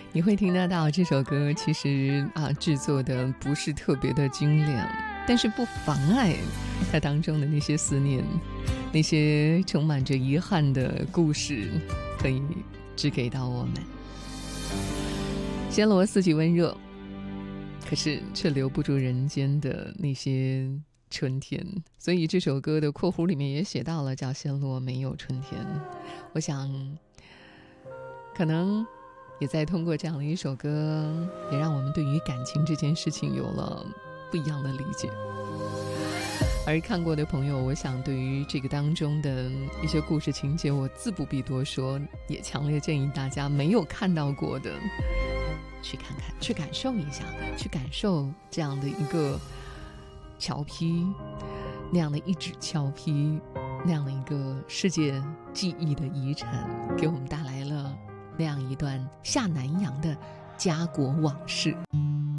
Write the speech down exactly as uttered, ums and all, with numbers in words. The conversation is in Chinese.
你会听得到这首歌其实啊制作的不是特别的精良，但是不妨碍它当中的那些思念，那些充满着遗憾的故事可以只给到我们。暹罗四季温热，可是却留不住人间的那些春天，所以这首歌的括弧里面也写到了叫暹罗没有春天。我想可能也在通过这样的一首歌，也让我们对于感情这件事情有了不一样的理解。而看过的朋友，我想对于这个当中的一些故事情节，我自不必多说，也强烈建议大家没有看到过的去看看，去感受一下，去感受这样的一个桥批，那样的一纸桥批，那样的一个世界记忆的遗产，给我们带来了那样一段下南洋的家国往事。